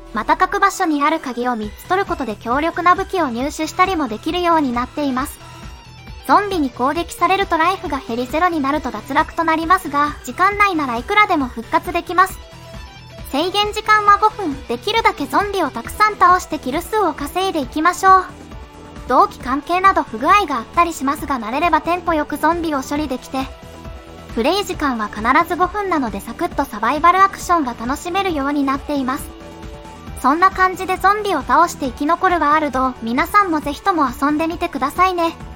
また各場所にある鍵を3つ取ることで強力な武器を入手したりもできるようになっています。ゾンビに攻撃されるとライフが減りゼロになると脱落となりますが、時間内ならいくらでも復活できます。制限時間は5分、できるだけゾンビをたくさん倒してキル数を稼いでいきましょう。同期関係など不具合があったりしますが、慣れればテンポよくゾンビを処理できて、プレイ時間は必ず5分なのでサクッとサバイバルアクションが楽しめるようになっています。そんな感じでゾンビを倒して生き残るワールドを皆さんもぜひとも遊んでみてくださいね。